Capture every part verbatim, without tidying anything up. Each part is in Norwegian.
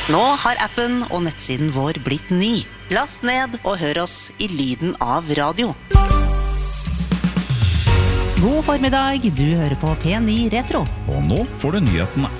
Nå har appen og nettsiden vår blitt ny. Last ned og hør oss i lyden av radio. God formiddag, du hører på P ni Retro. Og nå får du nyhetene.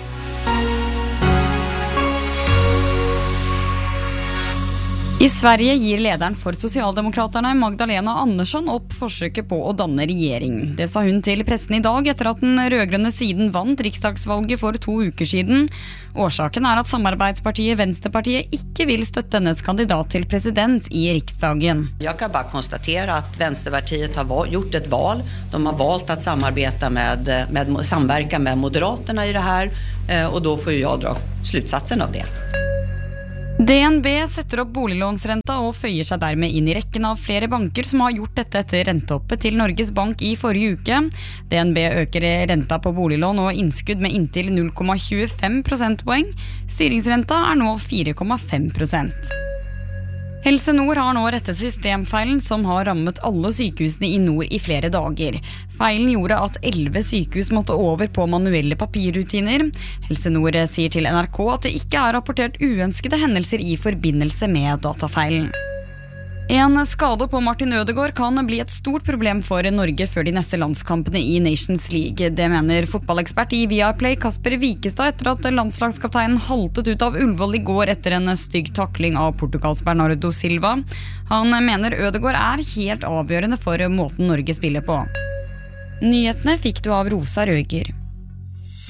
I Sverige gir lederen for Socialdemokraterna Magdalena Andersson opp forsøket på å danne regjering. Det sa hun til pressen i dag etter at den rødgrønne siden vant riksdagsvalget for to uker siden. Årsaken er at samarbeidspartiet Vänsterpartiet ikke vil støtte hennes kandidat til president i riksdagen. Jag kan bara konstatera att Vänsterpartiet har gjort ett val. De har valt att samarbeta med, med samverka med Moderaterna i det här och då får jag dra slutsatsen av det. D N B setter opp boliglånsrenta og føyer seg dermed inn i rekken av flere banker som har gjort dette etter rentehoppet til Norges Bank i forrige uke. D N B øker renta på boliglån og innskudd med inntil null komma tjuefem prosentpoeng. Styringsrenta er nå fire komma fem prosent. Helse Nord har nå rettet systemfeilen som har rammet alle sykehusene i nord i flere dager. Feilen gjorde at elleve sykehus måtte over på manuelle papirrutiner. Helse Nord sier til N R K at det ikke er rapportert uønskede hendelser i forbindelse med datafeilen. En skade på Martin Ødegaard kan bli et stort problem for Norge før de neste landskampene i Nations League. Det mener fotballekspert i Viaplay Kasper Wikestad etter at landslagskapteinen haltet ut av Ullevål i går etter en stygg takling av Portugals Bernardo Silva. Han mener Ødegaard er helt avgjørende for måten Norge spiller på. Nyhetene fikk du av Rosa Røyger.